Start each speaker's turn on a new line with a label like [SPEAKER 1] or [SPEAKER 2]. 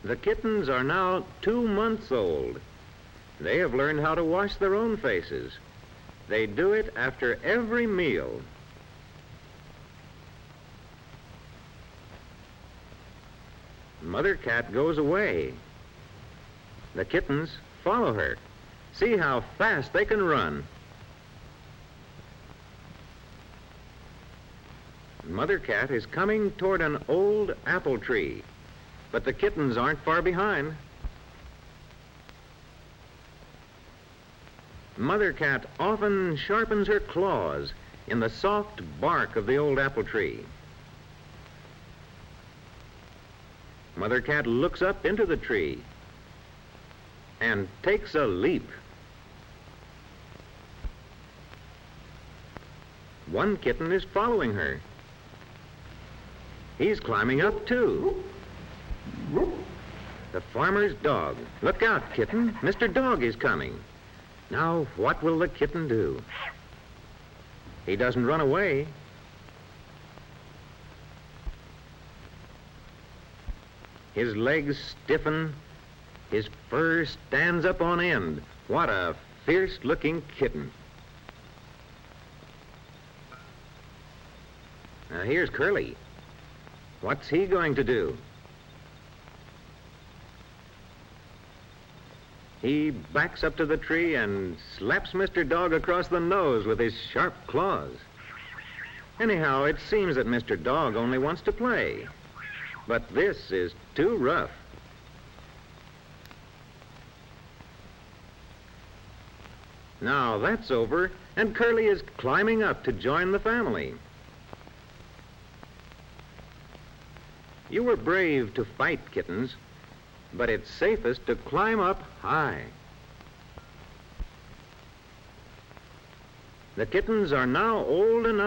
[SPEAKER 1] The kittens are now 2 months old. They have learned how to wash their own faces. They do it after every meal. Mother cat goes away. The kittens follow her. See how fast they can run. Mother cat is coming toward an old apple tree, but the kittens aren't far behind. Mother cat often sharpens her claws in the soft bark of the old apple tree. Mother cat looks up into the tree and takes a leap. One kitten is following her. He's climbing up too. The farmer's dog. Look out, kitten. Mr. Dog is coming. Now, what will the kitten do? He doesn't run away. His legs stiffen. His fur stands up on end. What a fierce-looking kitten. Now, here's Curly. What's he going to do? He backs up to the tree and slaps Mr. Dog across the nose with his sharp claws. Anyhow, it seems that Mr. Dog only wants to play. But this is too rough. Now that's over, and Curly is climbing up to join the family. You were brave to fight, kittens, but it's safest to climb up high. The kittens are now old enough